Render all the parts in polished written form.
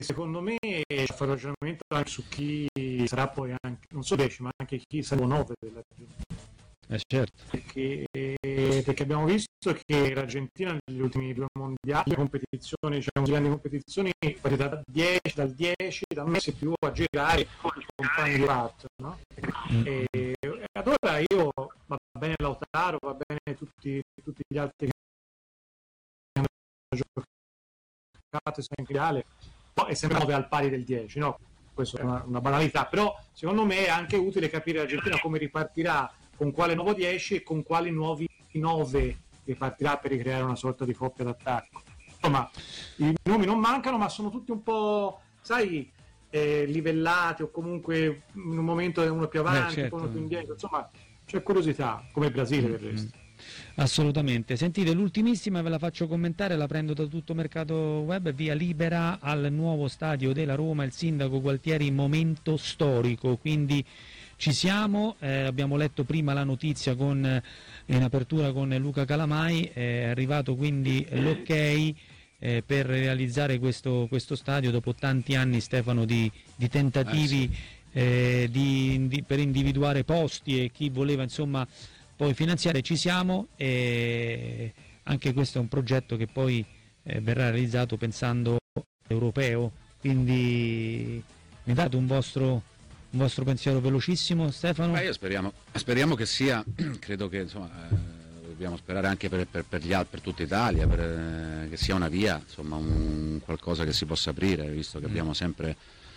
secondo me fa un ragionamento anche su chi sarà poi anche, non solo 10, ma anche chi sarà 9 dell'Argentina. Certo. Perché abbiamo visto che l'Argentina negli ultimi 2 mondiali, competizioni, diciamo, grandi competizioni, dal 10, da mesi più a girare con i compagni di fatto, no? E allora va bene Lautaro, va bene tutti gli altri che hanno giocato in finale, poi è sempre 9 al pari del 10, no? Questa è una banalità, però secondo me è anche utile capire l'Argentina come ripartirà, con quale nuovo 10 e con quali nuovi 9 ripartirà per ricreare una sorta di coppia d'attacco. Insomma, i nomi non mancano, ma sono tutti un po', sai, livellati, o comunque in un momento uno più avanti, certo. uno più indietro, insomma c'è curiosità, come il Brasile del resto. Assolutamente. Sentite, l'ultimissima ve la faccio commentare, la prendo da Tutto Mercato Web. Via libera al nuovo stadio della Roma, il sindaco Gualtieri, momento storico, quindi ci siamo. Abbiamo letto prima la notizia in apertura con Luca Calamai, è arrivato quindi l'ok per realizzare questo stadio dopo tanti anni, Stefano, di tentativi per individuare posti e chi voleva insomma poi finanziare. Ci siamo, e anche questo è un progetto che poi verrà realizzato pensando europeo, quindi mi date un vostro pensiero velocissimo, Stefano? Io speriamo che sia, credo che insomma dobbiamo sperare anche per gli altri, per tutta Italia, che sia una via, insomma un qualcosa che si possa aprire, visto che abbiamo sempre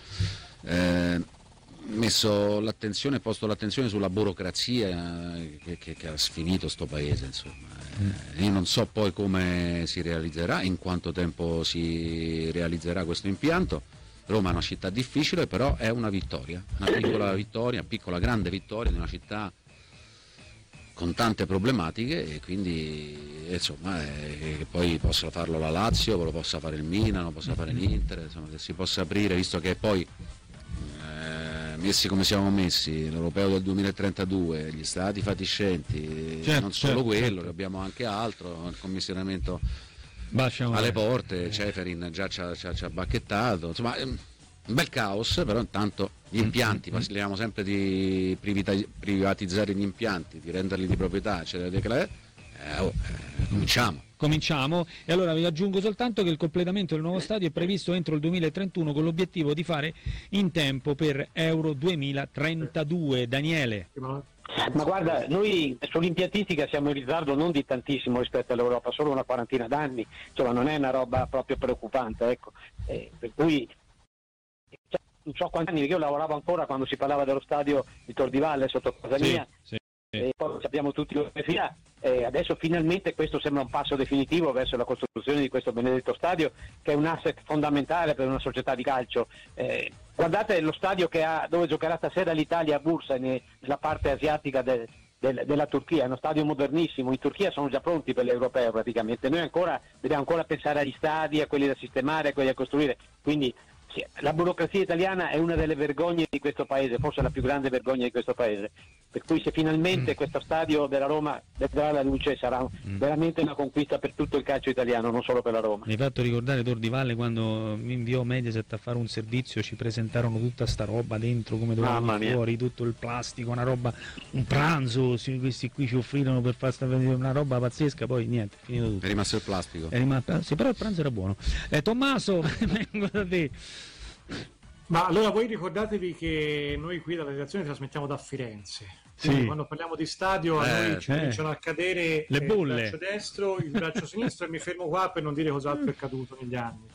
posto l'attenzione sulla burocrazia che ha sfinito sto paese, insomma. Io non so poi come si realizzerà, in quanto tempo si realizzerà questo impianto. Roma è una città difficile, però è una vittoria, una piccola grande vittoria di una città con tante problematiche, e quindi insomma che poi possa farlo la Lazio, lo possa fare il Milan, lo possa fare l'Inter, insomma, che si possa aprire, visto che poi messi come siamo messi, l'Europeo del 2032, gli stati fatiscenti, non solo quello, abbiamo anche altro, il commissionamento alle porte, Ceferin già ci ha bacchettato, insomma un bel caos, però intanto gli impianti, parliamo sempre di privatizzare gli impianti, di renderli di proprietà, eccetera, Cominciamo, e allora vi aggiungo soltanto che il completamento del nuovo stadio è previsto entro il 2031 con l'obiettivo di fare in tempo per Euro 2032. Daniele. Ma guarda, noi sull'impiantistica siamo in ritardo non di tantissimo rispetto all'Europa, solo una quarantina d'anni, insomma non è una roba proprio preoccupante, ecco. Per cui non so quanti anni, io lavoravo ancora quando si parlava dello stadio di Tor di Valle sotto casa mia. E poi sappiamo tutti come fila, adesso finalmente questo sembra un passo definitivo verso la costruzione di questo benedetto stadio, che è un asset fondamentale per una società di calcio. Guardate lo stadio dove giocherà stasera l'Italia a Bursa, nella parte asiatica della Turchia, è uno stadio modernissimo. In Turchia sono già pronti per l'Europeo praticamente, noi dobbiamo ancora pensare agli stadi, a quelli da sistemare, a quelli da costruire, quindi sì, la burocrazia italiana è una delle vergogne di questo paese, forse la più grande vergogna di questo paese, per cui se finalmente questo stadio della Roma vedrà la luce sarà veramente una conquista per tutto il calcio italiano, non solo per la Roma. Mi hai fatto ricordare Tor di Valle, quando mi inviò Mediaset a fare un servizio, ci presentarono tutta sta roba dentro, come doveva fuori, tutto il plastico, una roba, un pranzo, questi qui ci offrirono per far vedere una roba pazzesca, poi niente, è finito tutto. È rimasto il plastico. Sì, però il pranzo era buono. Tommaso, vengo da te. Ma allora voi ricordatevi che noi qui dalla redazione trasmettiamo da Firenze, quindi quando parliamo di stadio a noi ci cominciano a cadere le bolle, il braccio destro, il braccio sinistro, e mi fermo qua per non dire cos'altro è accaduto negli anni.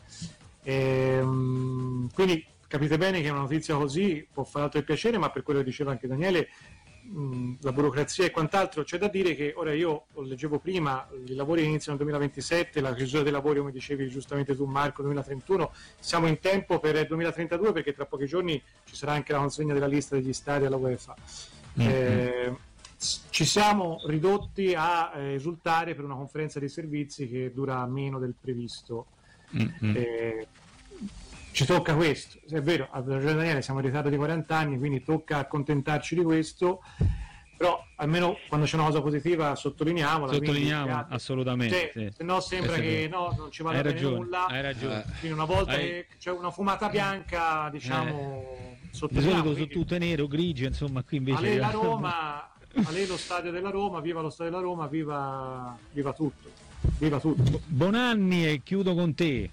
Quindi capite bene che una notizia così può fare altro il piacere, ma per quello che diceva anche Daniele, la burocrazia e quant'altro, c'è da dire che ora io leggevo prima, i lavori iniziano nel 2027, la chiusura dei lavori, come dicevi giustamente tu Marco, 2031, siamo in tempo per il 2032 perché tra pochi giorni ci sarà anche la consegna della lista degli stadi alla UEFA. Ci siamo ridotti a esultare per una conferenza dei servizi che dura meno del previsto. Ci tocca questo, è vero, a ragione Daniele, siamo in ritardo di 40 anni, quindi tocca accontentarci di questo, però almeno quando c'è una cosa positiva sottolineiamola. Sottolineiamo, assolutamente. Cioè, se no sembra che no, non ci vada bene nulla. Hai ragione. Quindi una volta che c'è una fumata bianca, diciamo, di solito sono tutte nere o grigie, insomma, qui invece... A lei la Roma, a lei lo stadio della Roma, viva lo stadio della Roma, viva tutto. Viva tutto. Bonanni, e chiudo con te.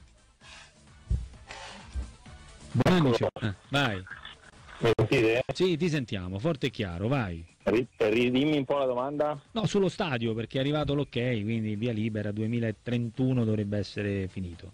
Bonanni, vai. Mi sentite? Sì, ti sentiamo, forte e chiaro, vai. Ridimmi un po' la domanda. No, sullo stadio, perché è arrivato l'ok, quindi via libera 2031 dovrebbe essere finito.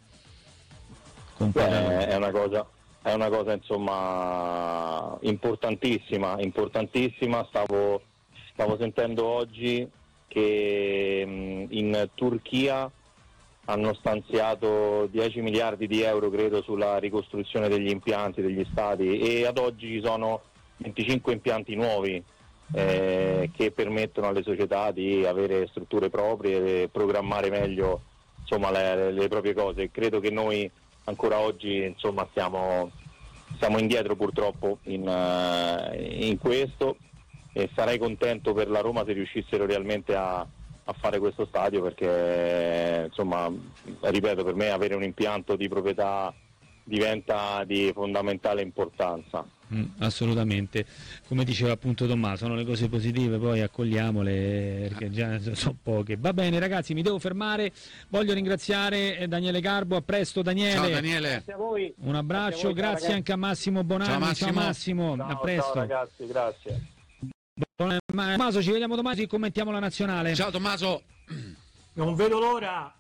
È una cosa insomma importantissima. Stavo sentendo oggi che in Turchia hanno stanziato 10 miliardi di euro, credo, sulla ricostruzione degli impianti, degli stadi, e ad oggi ci sono 25 impianti nuovi che permettono alle società di avere strutture proprie e programmare meglio, insomma, le proprie cose. Credo che noi ancora oggi, insomma, siamo indietro purtroppo in questo, e sarei contento per la Roma se riuscissero realmente a fare questo stadio, perché, insomma, ripeto, per me avere un impianto di proprietà diventa di fondamentale importanza. Assolutamente, come diceva appunto Tommaso, sono le cose positive, poi accogliamole, perché già sono poche. Va bene ragazzi, mi devo fermare, voglio ringraziare Daniele Garbo, a presto Daniele. Ciao Daniele. Grazie a voi. Un abbraccio, grazie anche a Massimo Bonanni. Ciao Massimo, a presto. Ciao ragazzi, grazie. Tommaso, ci vediamo domani, commentiamo la nazionale. Ciao Tommaso. Non vedo l'ora.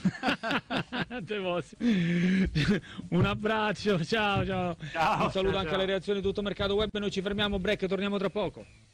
Un abbraccio, ciao. Un saluto anche ciao. alle reazioni di Tutto Mercato Web. Noi ci fermiamo, break, torniamo tra poco.